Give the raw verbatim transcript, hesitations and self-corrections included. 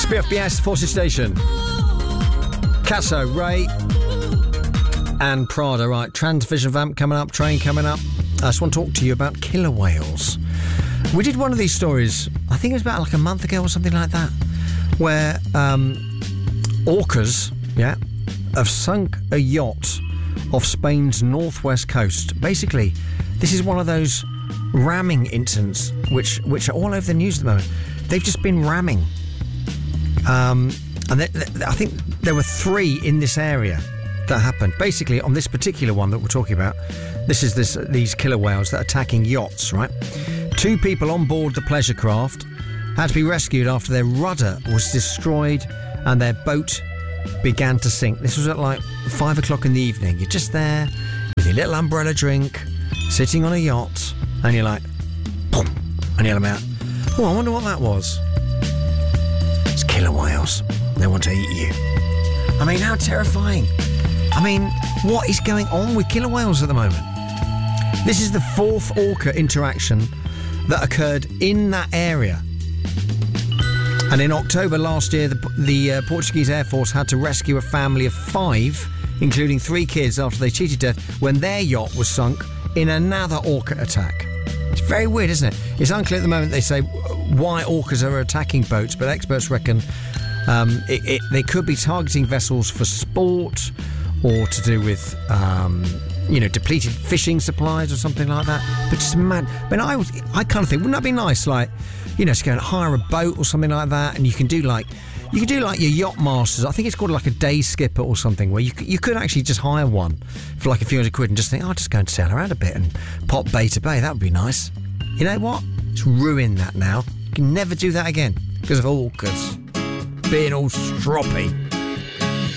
B F B S, Forces Station. Casso, Ray, and Prada. Right, Transvision Vamp coming up, Train coming up. I just want to talk to you about killer whales. We did one of these stories, I think it was about like a month ago or something like that, where um, orcas, yeah, have sunk a yacht off Spain's northwest coast. Basically, this is one of those ramming incidents which which are all over the news at the moment. They've just been ramming. Um, and they, they, I think there were three in this area that happened. Basically, on this particular one that we're talking about, this is this these killer whales that are attacking yachts, right? Two people on board the pleasure craft had to be rescued after their rudder was destroyed and their boat began to sink. This was at like five o'clock in the evening. You're just there with your little umbrella drink, sitting on a yacht, and you're like, boom, and you let them out. Oh, I wonder what that was. It's killer whales. They want to eat you. I mean, how terrifying. I mean, what is going on with killer whales at the moment? This is the fourth orca interaction that occurred in that area. And in October last year, the, the uh, Portuguese Air Force had to rescue a family of five, including three kids, after they cheated death when their yacht was sunk in another orca attack. It's very weird, isn't it? It's unclear at the moment, they say, why orcas are attacking boats, but experts reckon um, it, it, they could be targeting vessels for sport or to do with, um, you know, depleted fishing supplies or something like that. But just mad. I mean, I, was, I kind of think, wouldn't that be nice, like, you know, to go and hire a boat or something like that, and you can do like, you can do like your yacht masters. I think it's called like a day skipper or something, where you you could actually just hire one for like a few hundred quid and just think, oh, I'll just go and sail around a bit and pop bay to bay. That would be nice. You know what? It's ruined that now. You can never do that again because of orcas being all stroppy.